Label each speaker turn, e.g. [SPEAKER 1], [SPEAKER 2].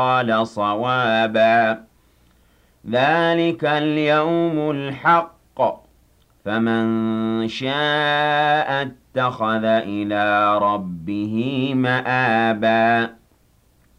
[SPEAKER 1] قال صوابا ذلك اليوم الحق فمن شاء اتخذ إلى ربه مآبا